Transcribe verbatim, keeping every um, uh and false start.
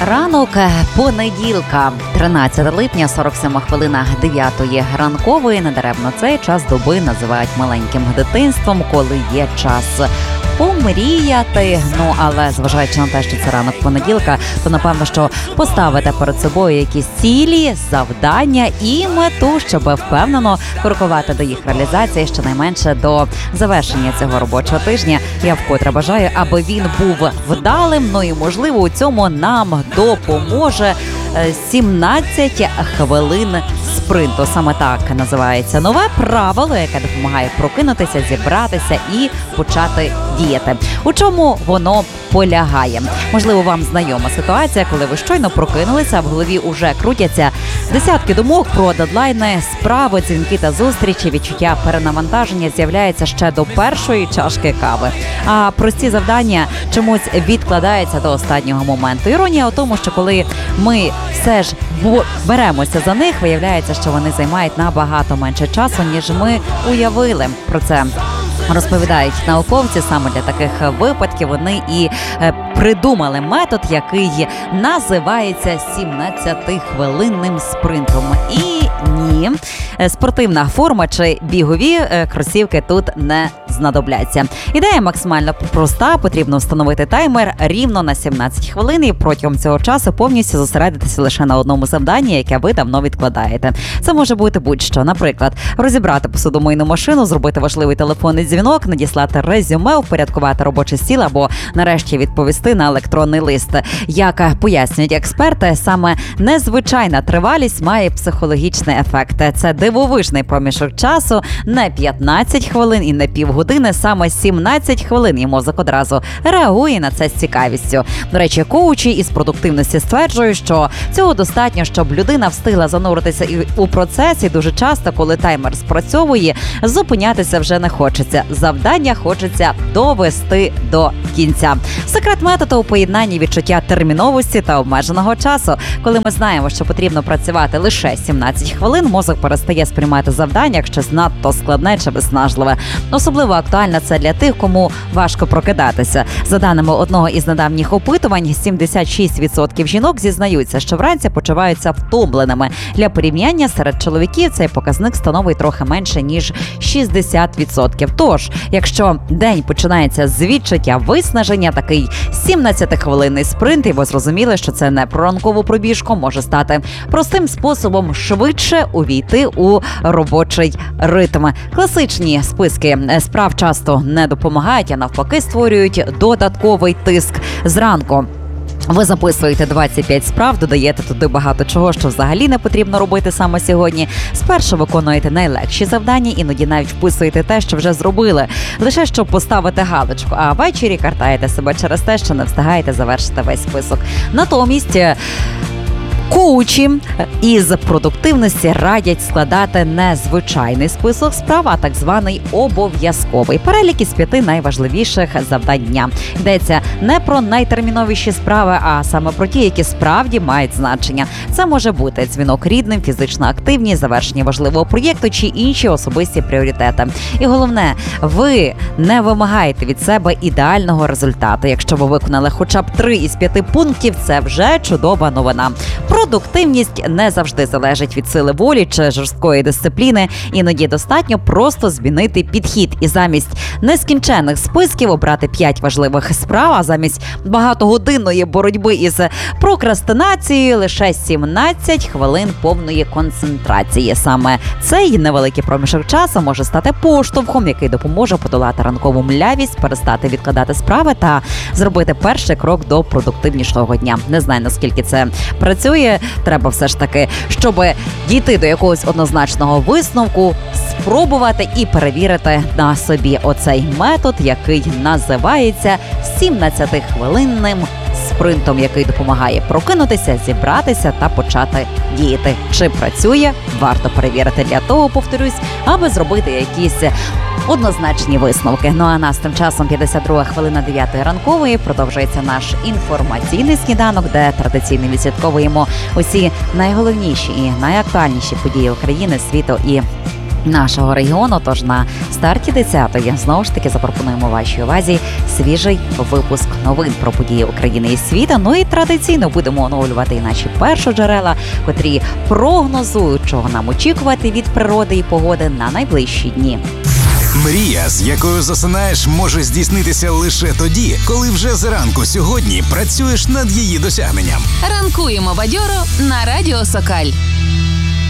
Ранок понеділка, тринадцяте липня, сорок сьома хвилина дев'ятої ранкової. Недаремно цей час доби називають маленьким дитинством, коли є час помріяти. Ну, але зважаючи на те, що це ранок понеділка, то напевно, що поставите перед собою якісь цілі, завдання і мету, щоб впевнено крокувати до їх реалізації, щонайменше до завершення цього робочого тижня. Я вкотре бажаю, аби він був вдалим, ну і можливо у цьому нам допоможе сімнадцять хвилин спринту. Саме так називається нове правило, яке допомагає прокинутися, зібратися і почати діяти. У чому воно полягає? Можливо, вам знайома ситуація, коли ви щойно прокинулися, а в голові уже крутяться десятки думок про дедлайни, справи, дзвінки та зустрічі. Відчуття перенавантаження з'являється ще до першої чашки кави. А прості завдання чомусь відкладаються до останнього моменту. Іронія у тому, що коли ми все ж беремося за них, виявляється, що вони займають набагато менше часу, ніж ми уявили. Про це розповідають науковці. Саме для таких випадків вони і придумали метод, який називається сімнадцятихвилинним спринтом. І ні, спортивна форма чи бігові кросівки тут не знадобляться. Ідея максимально проста. Потрібно встановити таймер рівно на сімнадцять хвилин і протягом цього часу повністю зосередитися лише на одному завданні, яке ви давно відкладаєте. Це може бути будь-що. Наприклад, розібрати посудомийну машину, зробити важливий телефонний дзвінок, надіслати резюме, впорядкувати робочий стіл або нарешті відповісти на електронний лист. Як пояснюють експерти, саме незвичайна тривалість має психологічний ефект. Це дивовижний проміжок часу, не п'ятнадцять хвилин і не півгодини, саме сімнадцять хвилин, і мозок одразу реагує на це з цікавістю. До речі, коучі із продуктивності стверджують, що цього достатньо, щоб людина встигла зануритися і у процес, і дуже часто, коли таймер спрацьовує, зупинятися вже не хочеться. Завдання хочеться довести до кінця. Секрет методу у поєднанні відчуття терміновості та обмеженого часу. Коли ми знаємо, що потрібно працювати лише сімнадцять хвилин, мозок перестає сприймати завдання як щось надто складне чи виснажливе. Особливо актуально це для тих, кому важко прокидатися. За даними одного із недавніх опитувань, сімдесят шість відсотків жінок зізнаються, що вранці почуваються втомленими. Для порівняння серед чоловіків цей показник становить трохи менше, ніж шістдесят відсотків. Тож, якщо день починається з відчуття виснаження, такий сімнадцятихвилинний спринт, і ви зрозуміли, що це не про ранкову пробіжку, може стати простим способом швидше увійти у робочий ритм. Класичні списки справ часто не допомагають, а навпаки створюють додатковий тиск зранку. Ви записуєте двадцять п'ять справ, додаєте туди багато чого, що взагалі не потрібно робити саме сьогодні. Спершу виконуєте найлегші завдання, іноді навіть вписуєте те, що вже зробили, лише щоб поставити галочку, а ввечері картаєте себе через те, що не встигаєте завершити весь список. Натомість коучі із продуктивності радять складати не звичайний список справ, а так званий обов'язковий перелік із п'яти найважливіших завдань дня. Йдеться не про найтерміновіші справи, а саме про ті, які справді мають значення. Це може бути дзвінок рідним, фізична активність, завершення важливого проєкту чи інші особисті пріоритети. І головне, ви не вимагаєте від себе ідеального результату. Якщо ви виконали хоча б три із п'яти пунктів, це вже чудова новина. Продуктивність не завжди залежить від сили волі чи жорсткої дисципліни. Іноді достатньо просто змінити підхід і замість нескінченних списків обрати п'ять важливих справ, а замість багатогодинної боротьби із прокрастинацією лише сімнадцять хвилин повної концентрації. Саме цей невеликий проміжок часу може стати поштовхом, який допоможе подолати ранкову млявість, перестати відкладати справи та зробити перший крок до продуктивнішого дня. Не знаю, наскільки це працює. Треба все ж таки, щоб дійти до якогось однозначного висновку, спробувати і перевірити на собі оцей метод, який називається сімнадцятихвилинним спринтом, який допомагає прокинутися, зібратися та почати діяти. Чи працює? Варто перевірити для того, повторюсь, аби зробити якісь однозначні висновки. Ну а нас тим часом п'ятдесят друга хвилина дев'ятої ранкової. Продовжується наш інформаційний сніданок, де традиційно відслідковуємо усі найголовніші і найактуальніші події України, світу і нашого регіону. Тож на старті десятої знову ж таки запропонуємо вашій увазі свіжий випуск новин про події України і світу. Ну і традиційно будемо оновлювати і наші першоджерела, котрі прогнозують, чого нам очікувати від природи і погоди на найближчі дні. Мрія, з якою засинаєш, може здійснитися лише тоді, коли вже зранку сьогодні працюєш над її досягненням. Ранкуємо бадьоро на Радіо Сокаль.